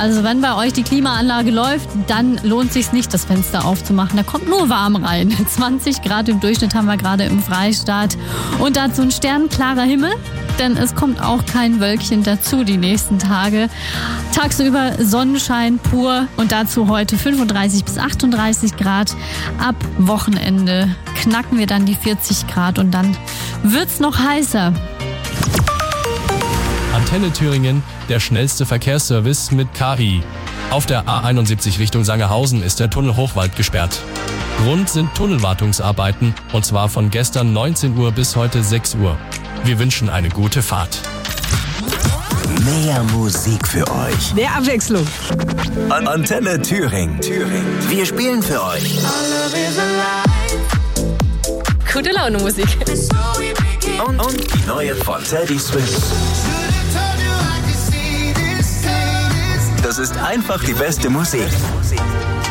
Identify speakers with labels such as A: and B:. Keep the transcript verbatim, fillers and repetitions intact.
A: Also wenn bei euch die Klimaanlage läuft, dann lohnt es sich nicht, das Fenster aufzumachen. Da kommt nur warm rein. zwanzig Grad im Durchschnitt haben wir gerade im Freistaat. Und dazu ein sternklarer Himmel, denn es kommt auch kein Wölkchen dazu die nächsten Tage. Tagsüber Sonnenschein pur und dazu heute fünfunddreißig bis achtunddreißig Grad. Ab Wochenende knacken wir dann die vierzig Grad und dann wird's noch heißer.
B: Antenne Thüringen, der schnellste Verkehrsservice mit K I. Auf der A einundsiebzig Richtung Sangerhausen ist der Tunnel Hochwald gesperrt. Grund sind Tunnelwartungsarbeiten und zwar von gestern neunzehn Uhr bis heute sechs Uhr. Wir wünschen eine gute Fahrt.
C: Mehr Musik für euch.
D: Mehr Abwechslung.
C: An Antenne Thüringen. Thüringen. Wir spielen für euch.
E: Gute Laune Musik.
C: Und, und die neue von Teddy Swims. Das ist einfach die beste Musik.